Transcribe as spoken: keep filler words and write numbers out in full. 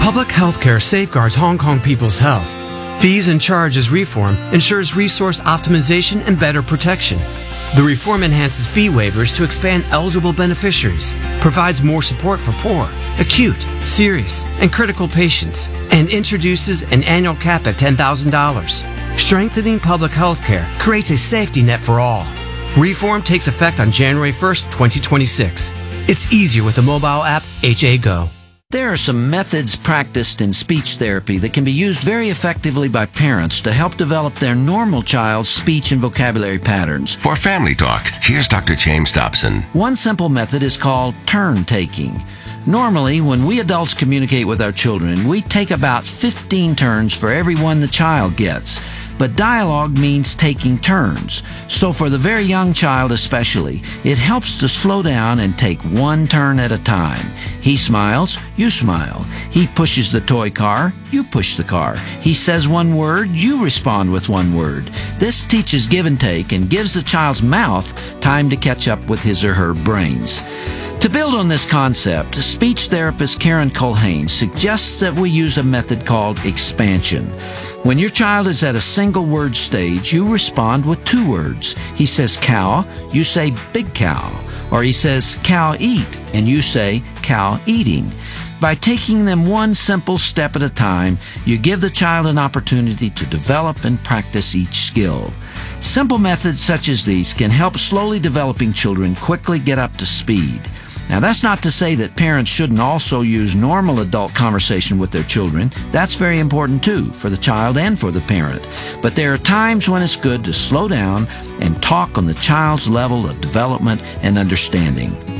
Public health care safeguards Hong Kong people's health. Fees and charges reform ensures resource optimization and better protection. The reform enhances fee waivers to expand eligible beneficiaries, provides more support for poor, acute, serious, and critical patients, and introduces an annual cap at ten thousand dollars. Strengthening public health care creates a safety net for all. Reform takes effect on January first, twenty twenty-six. It's easier with the mobile app H A Go. There are some methods practiced in speech therapy that can be used very effectively by parents to help develop their normal child's speech and vocabulary patterns. For Family Talk, here's Doctor James Dobson. One simple method is called turn taking. Normally, when we adults communicate with our children, we take about fifteen turns for every one the child gets. But dialogue means taking turns. So for the very young child especially, it helps to slow down and take one turn at a time. He smiles, you smile. He pushes the toy car, you push the car. He says one word, you respond with one word. This teaches give and take and gives the child's mouth time to catch up with his or her brains. To build on this concept, speech therapist Karen Culhane suggests that we use a method called expansion. When your child is at a single word stage, you respond with two words. He says cow, you say big cow. Or he says cow eat, and you say cow eating. By taking them one simple step at a time, you give the child an opportunity to develop and practice each skill. Simple methods such as these can help slowly developing children quickly get up to speed. Now, that's not to say that parents shouldn't also use normal adult conversation with their children. That's very important too, for the child and for the parent. But there are times when it's good to slow down and talk on the child's level of development and understanding.